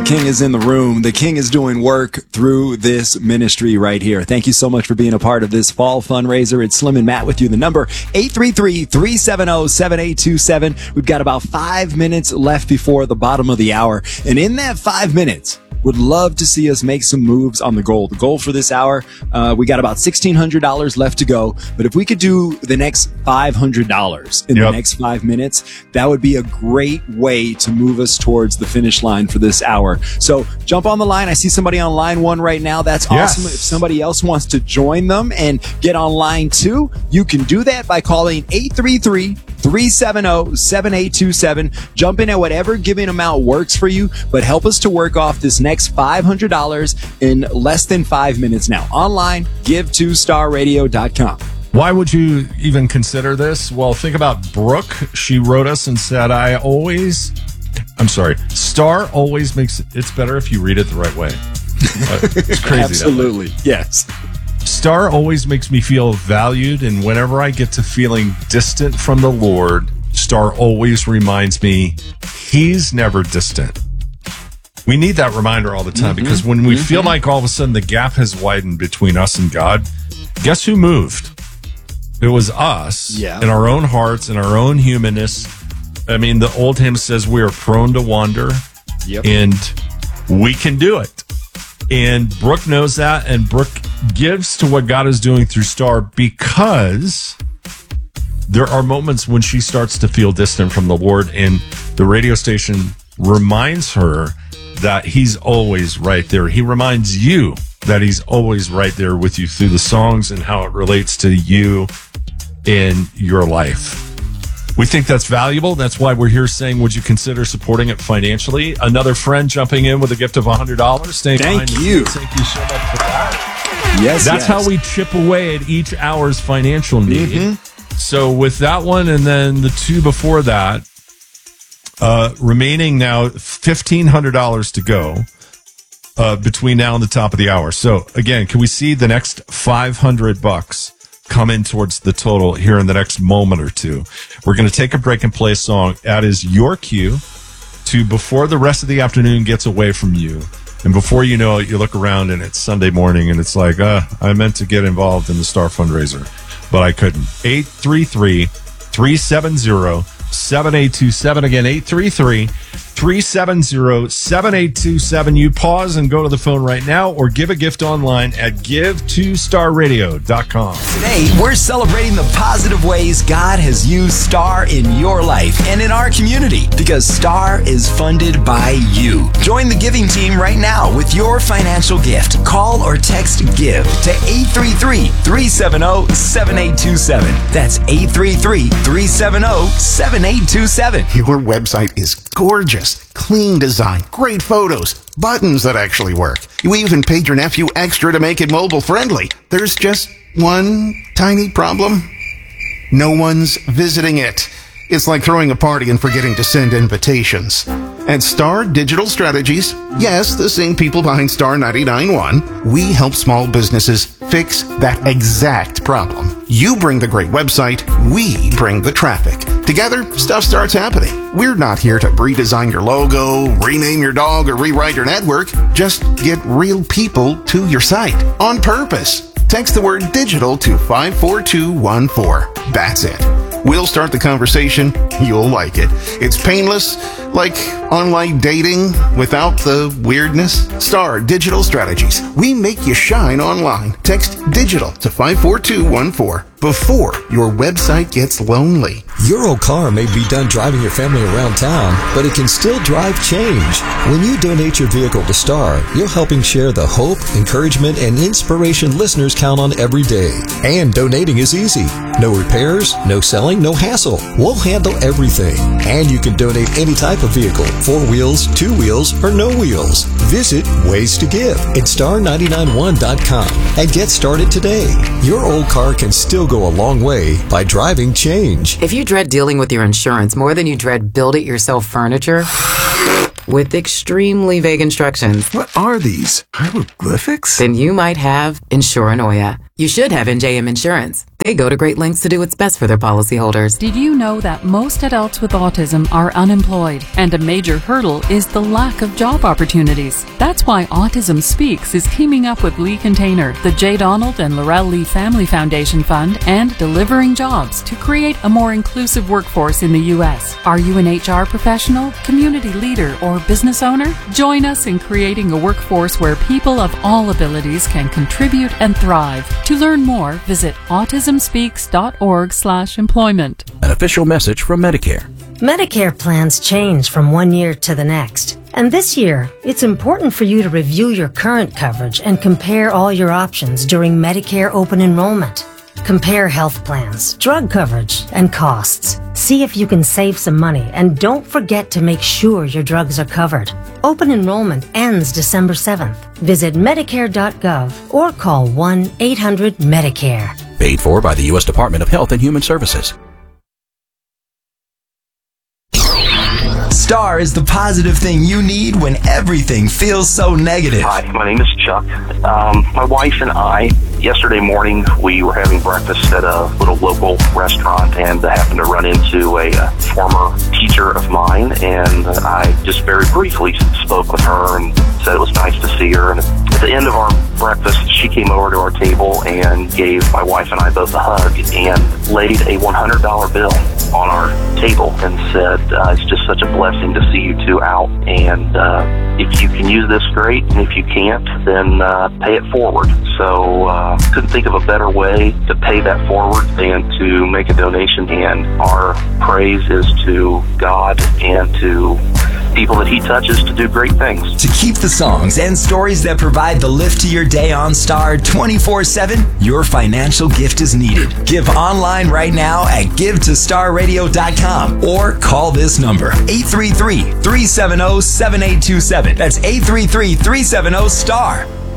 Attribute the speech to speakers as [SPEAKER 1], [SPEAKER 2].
[SPEAKER 1] King is in the room. The King is doing work through this ministry right here. Thank you so much for being a part of this fall fundraiser. It's Slim and Matt with you. The number 833-370-7827. We've got about 5 minutes left before the bottom of the hour. And in that 5 minutes, would love to see us make some moves on the goal. The goal for this hour, we got about $1,600 left to go. But if we could do the next $500 in the next 5 minutes, that would be a great way to move us towards the finish line for this hour. So jump on the line. I see somebody on line 1 right now. That's awesome. If somebody else wants to join them and get on line 2, you can do that by calling 833-370-7827. Jump in at whatever giving amount works for you, but help us to work off this next $500 in less than 5 minutes now. Online, give2starradio.com.
[SPEAKER 2] Why would you even consider this? Well, think about Brooke. She wrote us and said, Star always makes it's better if you read it the right way. It's crazy.
[SPEAKER 1] Absolutely. Yes.
[SPEAKER 2] Star always makes me feel valued, and whenever I get to feeling distant from the Lord, Star always reminds me he's never distant. We need that reminder all the time because when we feel like all of a sudden the gap has widened between us and God, guess who moved? It was us in our own hearts and our own humanness. I mean, the old hymn says we are prone to wander, and we can do it. And Brooke knows that, and Brooke gives to what God is doing through Star because there are moments when she starts to feel distant from the Lord, and the radio station reminds her that he's always right there. He reminds you that he's always right there with you through the songs and how it relates to you in your life. We think that's valuable. That's why we're here saying, would you consider supporting it financially? Another friend jumping in with a gift of $100.
[SPEAKER 1] Thank you.
[SPEAKER 2] Thank you so much for that.
[SPEAKER 1] Yes,
[SPEAKER 2] That's how we chip away at each hour's financial need. So with that one and then the 2 before that, remaining now $1,500 to go between now and the top of the hour. So again, can we see the next $500 come in towards the total here in the next moment or two? We're going to take a break and play a song. That is your cue to before the rest of the afternoon gets away from you. And before you know it, you look around and it's Sunday morning and it's like, I meant to get involved in the Star fundraiser, but I couldn't. 833-370-7827. Again, 833-370-7827. You pause and go to the phone right now or give a gift online at give2starradio.com.
[SPEAKER 1] Today, we're celebrating the positive ways God has used Star in your life and in our community because Star is funded by you. Join the giving team right now with your financial gift. Call or text GIVE to 833-370-7827. That's 833-370-7827.
[SPEAKER 3] Your website is gorgeous. Clean design, great photos, buttons that actually work. You even paid your nephew extra to make it mobile friendly. There's just one tiny problem. No one's visiting it. It's like throwing a party and forgetting to send invitations. At Star Digital Strategies, yes, the same people behind Star 99.1, we help small businesses fix that exact problem. You bring the great website, we bring the traffic. Together, stuff starts happening. We're not here to redesign your logo, rename your dog, or rewrite your network. Just get real people to your site on purpose. Text the word digital to 54214. That's it. We'll start the conversation. You'll like it. It's painless, like online dating without the weirdness. Star Digital Strategies. We make you shine online. Text digital to 54214 before your website gets lonely.
[SPEAKER 4] Your old car may be done driving your family around town, but it can still drive change. When you donate your vehicle to Star, you're helping share the hope, encouragement, and inspiration listeners count on every day. And donating is easy. No repairs, no selling, no hassle. We'll handle everything. And you can donate any type of vehicle, 4 wheels, 2 wheels, or no wheels. Visit Ways to Give at star991.com and get started today. Your old car can still go a long way by driving change.
[SPEAKER 5] If you dread dealing with your insurance more than you dread build-it-yourself furniture with extremely vague instructions.
[SPEAKER 6] What are these? Hieroglyphics?
[SPEAKER 5] Then you might have Insuranoia. You should have NJM Insurance. They go to great lengths to do what's best for their policyholders.
[SPEAKER 6] Did you know that most adults with autism are unemployed, and a major hurdle is the lack of job opportunities? That's why Autism Speaks is teaming up with Lee Container, the J. Donald and Laurel Lee Family Foundation Fund, and Delivering Jobs to create a more inclusive workforce in the U.S. Are you an HR professional, community leader, or business owner? Join us in creating a workforce where people of all abilities can contribute and thrive. To learn more, visit autismspeaks.org/employment.
[SPEAKER 7] An official message from Medicare.
[SPEAKER 8] Medicare plans change from one year to the next. And this year, it's important for you to review your current coverage and compare all your options during Medicare open enrollment. Compare health plans, drug coverage, and costs. See if you can save some money, and don't forget to make sure your drugs are covered. Open enrollment ends December 7th. Visit Medicare.gov or call 1-800-MEDICARE.
[SPEAKER 7] Paid for by the U.S. Department of Health and Human Services.
[SPEAKER 9] Star is the positive thing you need when everything feels so negative.
[SPEAKER 10] Hi, my name is Chuck. My wife and I, yesterday morning, we were having breakfast at a little local restaurant and happened to run into a former teacher of mine, and I just very briefly spoke with her and said it was nice to see her. And at the end of our breakfast, she came over to our table and gave my wife and I both a hug and laid a $100 bill on our table and said, it's just such a blessing to see you two out, and if you can use this, great, and if you can't, then pay it forward. So couldn't think of a better way to pay that forward than to make a donation, and our praise is to God and to people that He touches to do great things.
[SPEAKER 9] To keep the songs and stories that provide the lift to your day on Star 24/7, your financial gift is needed. Give online right now at givetostarradio.com or call this number, 833-370-7827. That's 833-370-STAR.